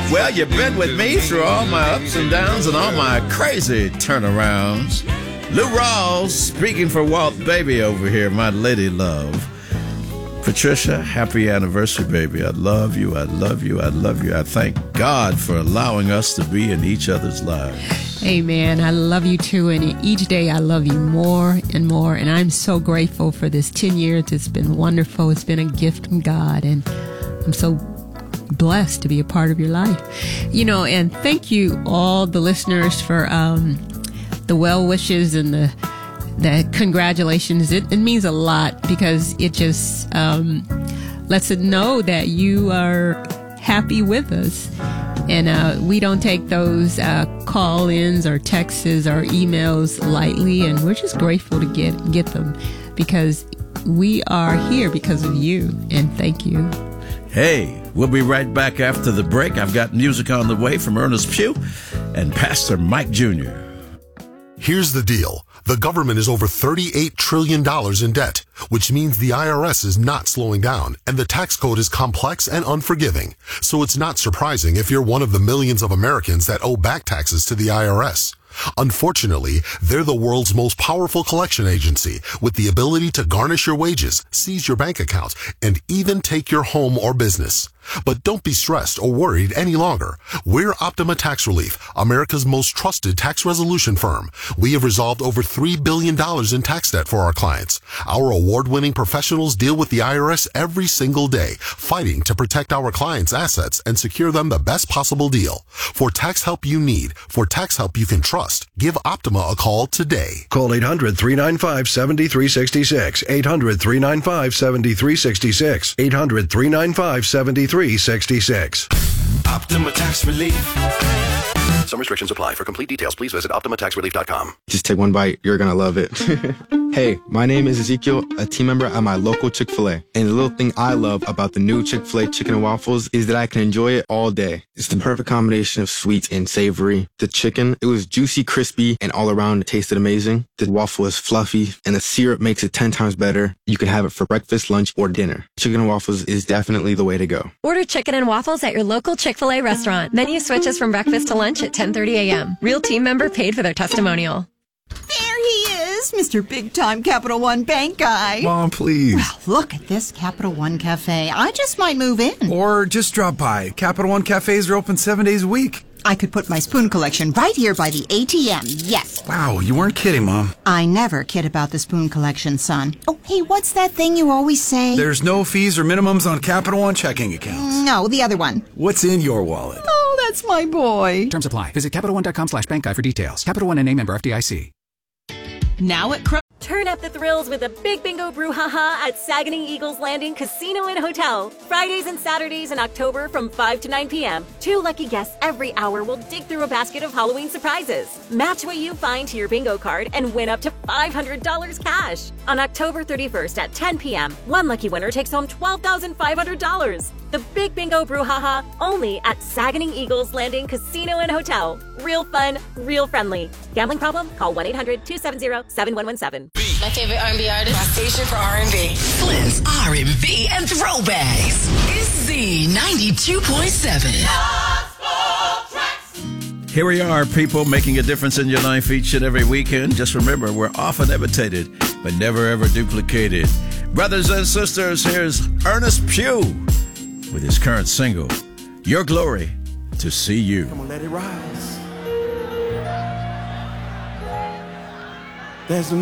Well, you've been with me through all my ups and downs and all my crazy turnarounds. Lou Rawls speaking for Walt Baby over here, my lady love. Patricia, happy anniversary, baby. I love you, I love you, I love you. I thank God for allowing us to be in each other's lives. Amen. I love you too, and each day I love you more and more, and I'm so grateful for this 10 years. It's been wonderful. It's been a gift from God, and I'm so blessed to be a part of your life. You know, and thank you all the listeners for the well wishes and the congratulations. It means a lot because it just lets us know that you are happy with us. And we don't take those call-ins or texts or emails lightly, and we're just grateful to get them because we are here because of you, and thank you. Hey, we'll be right back after the break. I've got music on the way from Ernest Pugh and Pastor Mike Jr. Here's the deal. The government is over $38 trillion in debt, which means the IRS is not slowing down, and the tax code is complex and unforgiving. So it's not surprising if you're one of the millions of Americans that owe back taxes to the IRS. Unfortunately, they're the world's most powerful collection agency with the ability to garnish your wages, seize your bank accounts, and even take your home or business. But don't be stressed or worried any longer. We're Optima Tax Relief, America's most trusted tax resolution firm. We have resolved over $3 billion in tax debt for our clients. Our award-winning professionals deal with the IRS every single day, fighting to protect our clients' assets and secure them the best possible deal. For tax help you need, for tax help you can trust, give Optima a call today. Call 800-395-7366. 800-395-7366. 800-395-7366. Optima Tax Relief. Some restrictions apply. For complete details, please visit OptimaTaxRelief.com. Just take one bite. You're going to love it. Hey, my name is Ezekiel, a team member at my local Chick-fil-A. And the little thing I love about the new Chick-fil-A chicken and waffles is that I can enjoy it all day. It's the perfect combination of sweet and savory. The chicken, it was juicy, crispy, and all around it tasted amazing. The waffle is fluffy, and the syrup makes it 10 times better. You can have it for breakfast, lunch, or dinner. Chicken and waffles is definitely the way to go. Order chicken and waffles at your local Chick-fil-A restaurant. Menu switches from breakfast to lunch at 10:30 a.m. Real team member paid for their testimonial. There he is, Mr. Big Time Capital One Bank guy. Mom, please. Well, look at this Capital One Cafe. I just might move in. Or just drop by. Capital One cafes are open 7 days a week. I could put my spoon collection right here by the ATM, yes. Wow, you weren't kidding, Mom. I never kid about the spoon collection, son. Oh, hey, what's that thing you always say? There's no fees or minimums on Capital One checking accounts. No, the other one. What's in your wallet? Oh, that's my boy. Terms apply. Visit CapitalOne.com/bankguide for details. Capital One and a member FDIC. Now at Turn up the thrills with a big bingo brouhaha at Saguenay Eagles Landing Casino and Hotel. Fridays and Saturdays in October from 5 to 9 p.m. 2 lucky guests every hour will dig through a basket of Halloween surprises. Match what you find to your bingo card and win up to $500 cash. On October 31st at 10 p.m., one lucky winner takes home $12,500. The Big Bingo Brouhaha only at Saguenay Eagles Landing Casino and Hotel. Real fun, real friendly. Gambling problem? Call 1-800-270-7117. My favorite R&B artist. My station for R&B. Flynn's R&B and throwbacks. It's Z92.7. Here we are, people, making a difference in your life each and every weekend. Just remember, we're often imitated, but never ever duplicated. Brothers and sisters, here's Ernest Pugh with his current single, Your Glory to See You. Come on, let it rise. There's